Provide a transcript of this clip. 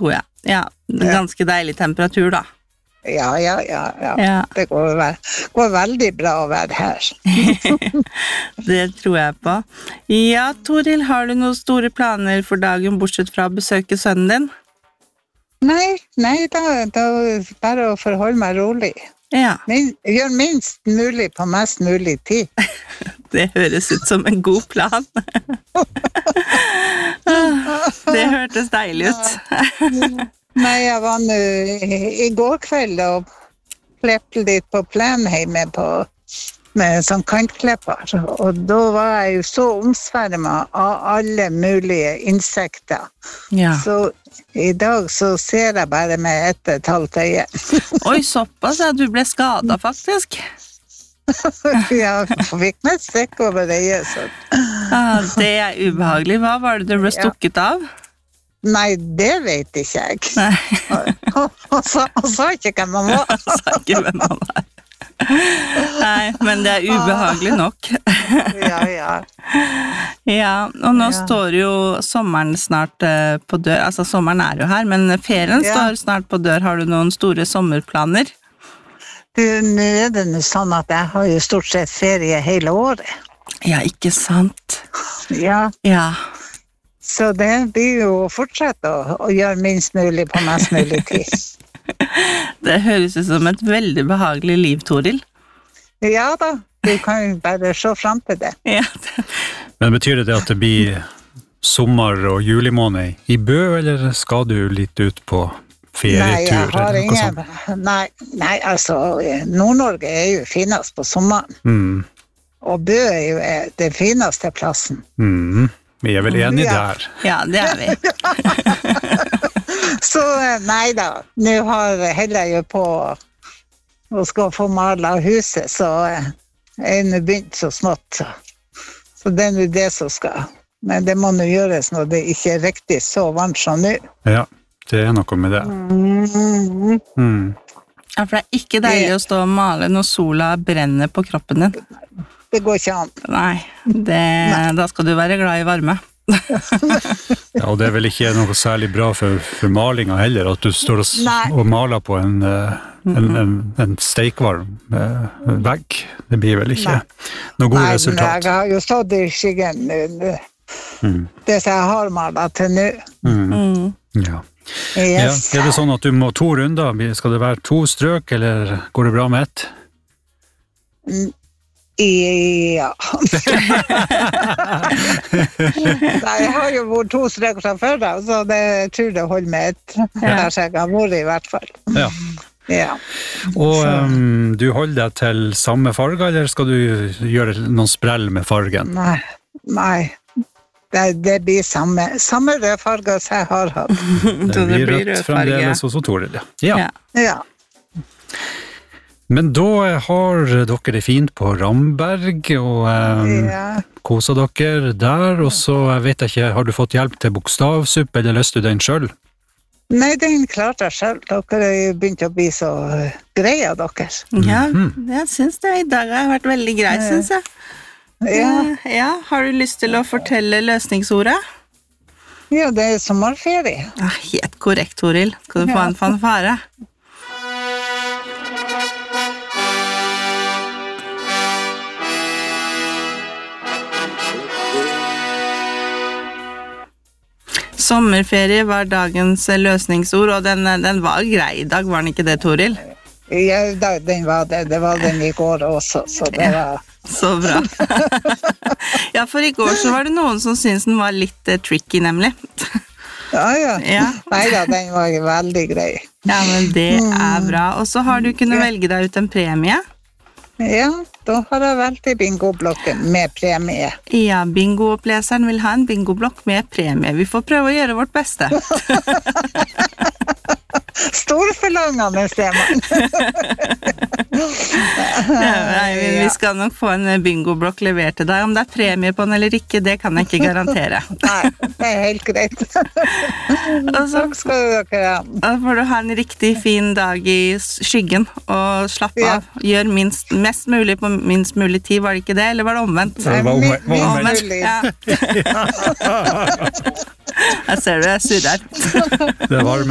tror jeg. Ja, ganske deilig temperatur da. Ja. Det går veldig bra å være her. Det tror jeg på. Ja, Toril, har du noen store planer for dagen, bortsett fra å besøke sønnen din? Nei, da bare å forholde meg rolig. Ja. Gjør minst mulig på mest mulig tid. Det høres ut som en god plan. Det hørtes deilig ut. Nei, jeg var nå i går kveld og klepte litt på plenheimet med sånn kantklepper. Og da var jeg jo så omsvermet av alle mulige insekter. Ja. Så i dag så ser jeg bare med 1,5 øye. Oi, såpass, ja, du ble skadet faktisk. Ja, fikk meg strekk over øyet. Så. Det er ubehagelig. Hva var det du ble stukket av? Nei, det vet ikke jeg. Han sa ikke hvem han var. Han sa ikke hvem han var. Nei, men det er ubehagelig nok. Ja, og nå står jo sommeren snart på dør. Altså, sommeren er jo her, men ferien står snart på dør. Har du noen store sommerplaner? Nå er det sånn at jeg har jo stort sett ferie hele året. Ja, ikke sant? Ja. Så det blir jo å fortsette å gjøre minst mulig på mest mulig tid. Det høres ut som et veldig behagelig liv, Toril. Ja da, du kan jo bare se frem til det. Ja. Men betyr det at det blir sommer- og julimåned i Bø, eller skal du litt ut på ferietur? Nei, altså, Nord-Norge er jo finest på sommeren. Og Bø er jo det fineste plassen. Vi er vel enige der. Ja, det er vi. Så nei da, nå heller jeg jo på å skal få malet huset, så jeg nå begynt så smått. Så det er nå det som skal. Men det må nå gjøres når det ikke er riktig så varmt som nå. Ja, det er noe med det. Ja, for det er ikke deilig å stå og male når sola brenner på kroppen din. Det går ikke an. Nei, da skal du være glad i varme. Ja, og det er vel ikke noe særlig bra for malinga heller, at du står og maler på en steikvarm vegg. Det blir vel ikke noe god resultat. Nei, jeg har jo stått i skyggen det som jeg har malet til nå. Ja. Er det sånn at du må 2 runder? Skal det være 2 strøk, eller går det bra med 1? Ja. Nei, jeg har jo vært 2 streker fra før da, så jeg tror det holder med 1. Der så jeg har vært i hvert fall. Ja. Og du holder deg til samme farge, eller skal du gjøre noen sprell med fargen? Nei. Det blir samme rød farge som jeg har hatt. Det blir rødt fremdeles hos Toril. Ja. Men da har dere det fint på Ramberg, og koser dere der, og så vet jeg ikke, har du fått hjelp til bokstavsuppe, eller løste du den selv? Nei, den klarte jeg selv. Dere har jo begynt å bli så greie av dere. Ja, jeg synes det i dag har vært veldig grei, synes jeg. Ja, har du lyst til å fortelle løsningsordet? Ja, det er sommerferie. Ja, helt korrekt, Toril. Skal du få en fanfare? Sommerferie var dagens løsningsord, og den var grei i dag, var den ikke det, Toril? Ja, den var det. Det var den i går også, så det var... Så bra. Ja, for i går så var det noen som syntes den var litt tricky, nemlig. Ja. Neida, den var veldig grei. Ja, men det er bra. Og så har du kunnet velge deg ut en premie. Ja, da har jeg valgt i bingoblokken med premie. Ja, bingooppleseren vil ha en bingoblokk med premie. Vi får prøve å gjøre vårt beste. Storforlangende, ser man. Vi skal nok få en bingoblokk levert til deg. Om det er premie på den eller ikke, det kan jeg ikke garantere. Nei, det er helt greit. Takk skal dere ha. Da får du ha en riktig fin dag i skyggen, og slapp av. Gjør mest mulig på minst mulig tid, var det ikke det? Eller var det omvendt? Det var omvendt. Ja. Jeg ser du, jeg surrer. Det var